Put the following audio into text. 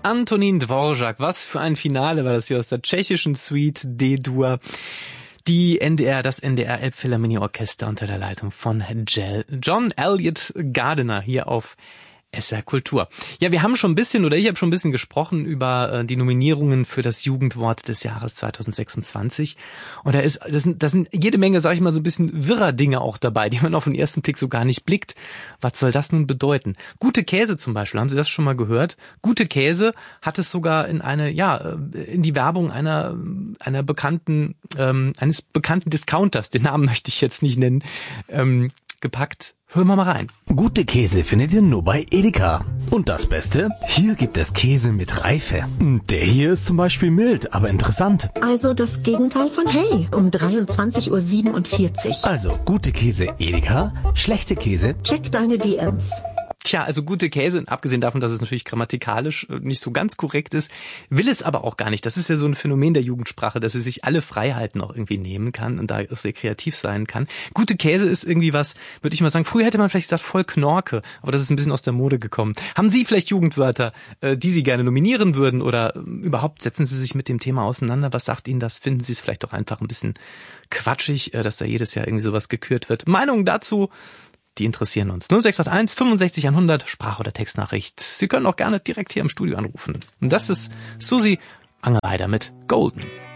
Antonín Dvořák. Was für ein Finale war das hier aus der tschechischen Suite D-Dur. Das NDR Elbphilharmonie Orchester unter der Leitung von John Elliott Gardiner hier auf SR Kultur. Ja, wir haben schon ein bisschen, oder ich habe schon ein bisschen gesprochen über die Nominierungen für das Jugendwort des Jahres 2026. Und das sind jede Menge, sage ich mal, so ein bisschen wirrer Dinge auch dabei, die man auf den ersten Blick so gar nicht blickt. Was soll das nun bedeuten? Gute Käse zum Beispiel, haben Sie das schon mal gehört? Gute Käse hat es sogar in die Werbung eines bekannten Discounters, den Namen möchte ich jetzt nicht nennen, gepackt. Hören wir mal rein. Gute Käse findet ihr nur bei Edeka. Und das Beste? Hier gibt es Käse mit Reife. Der hier ist zum Beispiel mild, aber interessant. Also das Gegenteil von Hey, um 23:47 Uhr. Also gute Käse Edeka, schlechte Käse. Check deine DMs. Tja, also gute Käse, abgesehen davon, dass es natürlich grammatikalisch nicht so ganz korrekt ist, will es aber auch gar nicht. Das ist ja so ein Phänomen der Jugendsprache, dass sie sich alle Freiheiten auch irgendwie nehmen kann und da auch sehr kreativ sein kann. Gute Käse ist irgendwie was, würde ich mal sagen, früher hätte man vielleicht gesagt, voll Knorke, aber das ist ein bisschen aus der Mode gekommen. Haben Sie vielleicht Jugendwörter, die Sie gerne nominieren würden oder überhaupt setzen Sie sich mit dem Thema auseinander? Was sagt Ihnen das? Finden Sie es vielleicht doch einfach ein bisschen quatschig, dass da jedes Jahr irgendwie sowas gekürt wird? Meinungen dazu? Die interessieren uns. 0681 65 100, Sprach- oder Textnachricht. Sie können auch gerne direkt hier im Studio anrufen. Und das ist Susi Angeleider mit Golden.